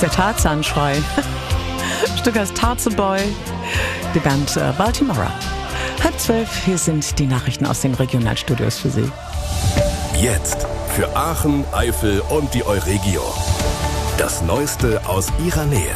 ist der Tarzan-Schrei. Stück heißt Tarzan Boy, die Band Baltimora. 11:30, hier sind die Nachrichten aus den Regionalstudios für Sie. Jetzt für Aachen, Eifel und die Euregio. Das Neueste aus ihrer Nähe.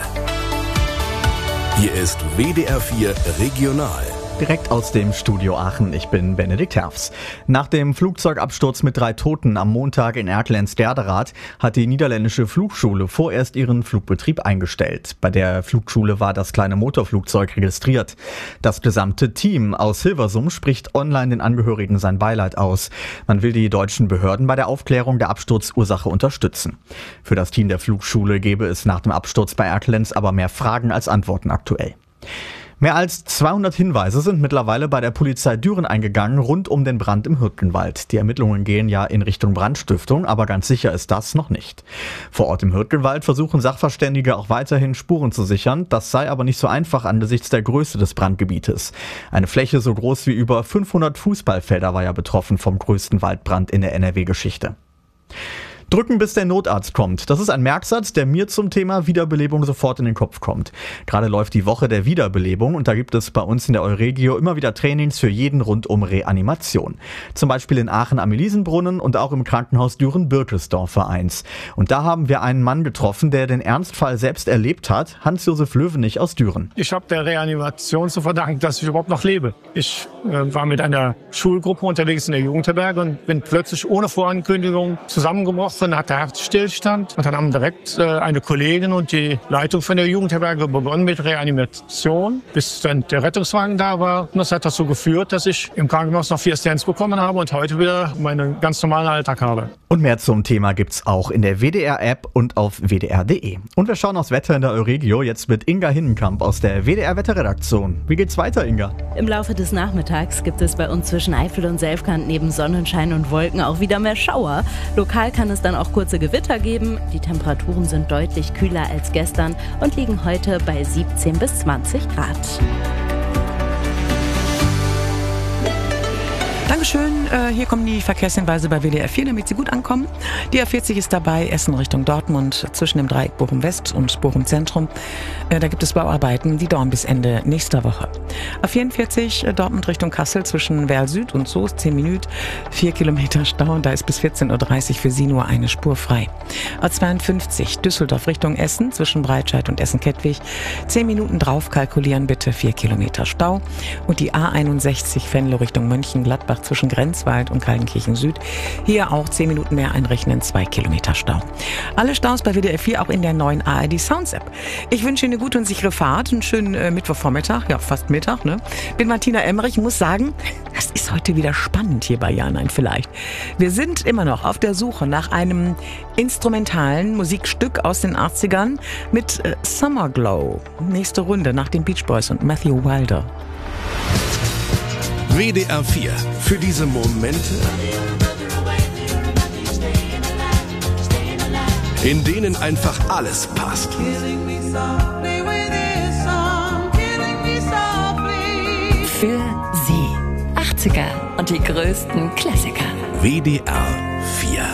Hier ist WDR 4 Regional. Direkt aus dem Studio Aachen, ich bin Benedikt Herfs. Nach dem Flugzeugabsturz mit 3 Toten am Montag in Erkelenz-Derderath hat die niederländische Flugschule vorerst ihren Flugbetrieb eingestellt. Bei der Flugschule war das kleine Motorflugzeug registriert. Das gesamte Team aus Hilversum spricht online den Angehörigen sein Beileid aus. Man will die deutschen Behörden bei der Aufklärung der Absturzursache unterstützen. Für das Team der Flugschule gäbe es nach dem Absturz bei Erkelenz aber mehr Fragen als Antworten aktuell. Mehr als 200 Hinweise sind mittlerweile bei der Polizei Düren eingegangen rund um den Brand im Hürtgenwald. Die Ermittlungen gehen ja in Richtung Brandstiftung, aber ganz sicher ist das noch nicht. Vor Ort im Hürtgenwald versuchen Sachverständige auch weiterhin Spuren zu sichern. Das sei aber nicht so einfach angesichts der Größe des Brandgebietes. Eine Fläche so groß wie über 500 Fußballfelder war ja betroffen vom größten Waldbrand in der NRW-Geschichte. Drücken, bis der Notarzt kommt. Das ist ein Merksatz, der mir zum Thema Wiederbelebung sofort in den Kopf kommt. Gerade läuft die Woche der Wiederbelebung und da gibt es bei uns in der Euregio immer wieder Trainings für jeden rund um Reanimation. Zum Beispiel in Aachen am Elisenbrunnen und auch im Krankenhaus Düren-Birkelsdorf eins. Und da haben wir einen Mann getroffen, der den Ernstfall selbst erlebt hat, Hans-Josef Löwenich aus Düren. Ich habe der Reanimation zu verdanken, dass ich überhaupt noch lebe. Ich war mit einer Schulgruppe unterwegs in der Jugendherberge und bin plötzlich ohne Vorankündigung zusammengebrochen. Dann hat der Herzstillstand und dann haben direkt eine Kollegin und die Leitung von der Jugendherberge begonnen mit Reanimation, bis dann der Rettungswagen da war. Und das hat dazu geführt, dass ich im Krankenhaus noch 4 Stents bekommen habe und heute wieder meinen ganz normalen Alltag habe. Und mehr zum Thema gibt's auch in der WDR-App und auf wdr.de. Und wir schauen aufs Wetter in der Euregio jetzt mit Inga Hinnenkamp aus der WDR-Wetterredaktion. Wie geht's weiter, Inga? Im Laufe des Nachmittags gibt es bei uns zwischen Eifel und Selfkant neben Sonnenschein und Wolken auch wieder mehr Schauer. Lokal kann es dann auch kurze Gewitter geben. Die Temperaturen sind deutlich kühler als gestern und liegen heute bei 17 bis 20 Grad. Dankeschön. Hier kommen die Verkehrshinweise bei WDR 4, damit Sie gut ankommen. Die A40 ist dabei, Essen Richtung Dortmund, zwischen dem Dreieck Bochum West und Bochum Zentrum. Da gibt es Bauarbeiten, die dauern bis Ende nächster Woche. A44 Dortmund Richtung Kassel, zwischen Werl Süd und Soest, 10 Minuten, 4 Kilometer Stau. Da ist bis 14:30 Uhr für Sie nur eine Spur frei. A52 Düsseldorf Richtung Essen, zwischen Breitscheid und Essen-Kettwig, 10 Minuten drauf kalkulieren bitte, 4 Kilometer Stau. Und die A61 Venlo Richtung Mönchengladbach, zwischen Grenzwald und Kaltenkirchen Süd. Hier auch 10 Minuten mehr einrechnen, 2 Kilometer Stau. Alle Staus bei WDR 4 auch in der neuen ARD Sounds App. Ich wünsche Ihnen eine gute und sichere Fahrt, einen schönen Mittwochvormittag, ja fast Mittag, ne? Bin Martina Emmerich, muss sagen, das ist heute wieder spannend hier bei Ja, nein, vielleicht. Wir sind immer noch auf der Suche nach einem instrumentalen Musikstück aus den 80ern mit Summer Glow. Nächste Runde nach den Beach Boys und Matthew Wilder. WDR 4. Für diese Momente, in denen einfach alles passt. Für Sie 80er und die größten Klassiker. WDR